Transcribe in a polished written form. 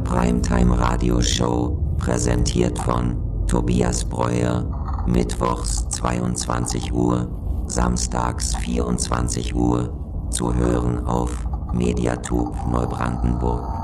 Primetime Radio Show, präsentiert von Tobias Breuer, mittwochs 22 Uhr, samstags 24 Uhr, zu hören auf Mediatube Neubrandenburg.